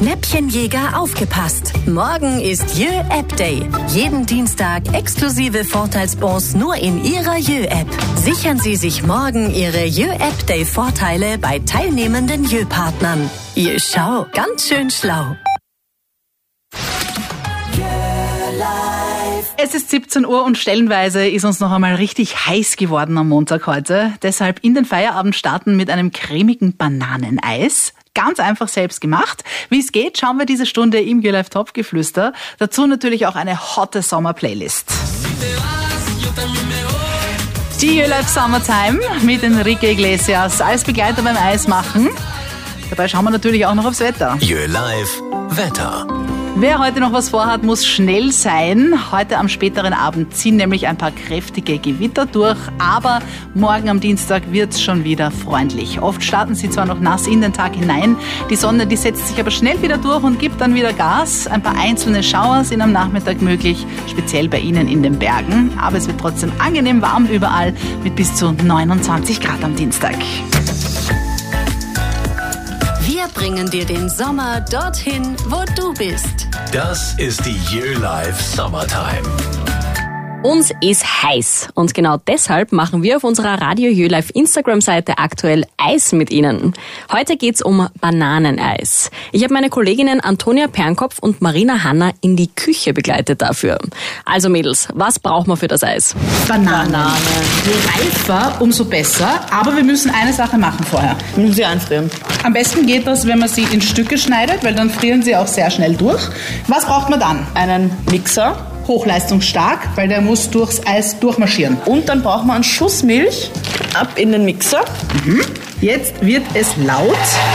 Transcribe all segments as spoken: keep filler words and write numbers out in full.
Schnäppchenjäger, aufgepasst! Morgen ist Jö App Day. Jeden Dienstag exklusive Vorteilsbons nur in Ihrer Jö App. Sichern Sie sich morgen Ihre Jö App Day Vorteile bei teilnehmenden Jö-Partnern. Jö Schau, ganz schön schlau. Es ist siebzehn Uhr und stellenweise ist uns noch einmal richtig heiß geworden am Montag heute. Deshalb in den Feierabend starten mit einem cremigen Bananeneis. Ganz einfach selbst gemacht. Wie es geht, schauen wir diese Stunde im YöLive Topfgeflüster. Dazu natürlich auch eine hotte Sommer-Playlist. Die YöLive Summertime mit Enrique Iglesias als Begleiter beim Eismachen. Dabei schauen wir natürlich auch noch aufs Wetter. YöLive Wetter. Wer heute noch was vorhat, muss schnell sein. Heute am späteren Abend ziehen nämlich ein paar kräftige Gewitter durch, aber morgen am Dienstag wird's schon wieder freundlich. Oft starten sie zwar noch nass in den Tag hinein, die Sonne, die setzt sich aber schnell wieder durch und gibt dann wieder Gas. Ein paar einzelne Schauer sind am Nachmittag möglich, speziell bei Ihnen in den Bergen. Aber es wird trotzdem angenehm warm überall mit bis zu neunundzwanzig Grad am Dienstag. Wir bringen dir den Sommer dorthin, wo du bist. Das ist die YöLive Summertime. Uns ist heiß und genau deshalb machen wir auf unserer Radio YöLive Instagram-Seite aktuell Eis mit Ihnen. Heute geht's um Bananeneis. Ich habe meine Kolleginnen Antonia Pernkopf und Marina Hanna in die Küche begleitet dafür. Also Mädels, was braucht man für das Eis? Bananen. Bananen. Je reifer, umso besser. Aber wir müssen eine Sache machen vorher. Wir müssen sie einfrieren. Am besten geht das, wenn man sie in Stücke schneidet, weil dann frieren sie auch sehr schnell durch. Was braucht man dann? Einen Mixer. Hochleistungsstark, weil der muss durchs Eis durchmarschieren. Und dann braucht man einen Schuss Milch. Ab in den Mixer. Mhm. Jetzt wird es laut.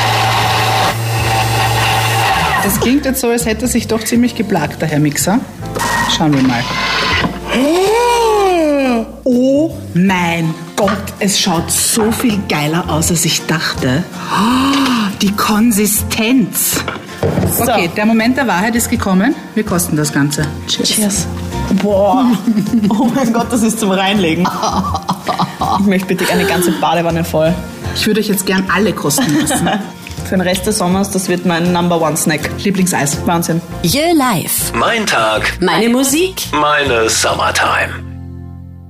Das klingt jetzt so, als hätte er sich doch ziemlich geplagt, der Herr Mixer. Schauen wir mal. Oh mein Gott, es schaut so viel geiler aus, als ich dachte. Die Konsistenz. Okay, der Moment der Wahrheit ist gekommen. Wir kosten das Ganze. Cheers. Cheers. Boah. Oh mein Gott, das ist zum Reinlegen. Ich möchte bitte eine ganze Badewanne voll. Ich würde euch jetzt gern alle kosten lassen. Für den Rest des Sommers, das wird mein Number One Snack. Lieblingseis. Wahnsinn. YöLive. Mein Tag. Meine Musik. Meine Summertime.